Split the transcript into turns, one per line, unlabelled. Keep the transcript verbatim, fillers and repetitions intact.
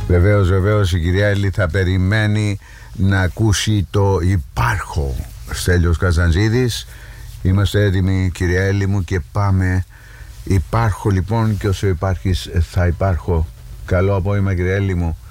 Βεβαίως, βεβαίως η κυρία Έλλη θα περιμένει να ακούσει το υπάρχω. Στέλιος Καζαντζίδης. Είμαστε έτοιμοι, κυρία Έλλη μου, και πάμε. Υπάρχω λοιπόν, και όσο υπάρχεις θα υπάρχω. Καλό απόγευμα, κυρία Έλλη μου.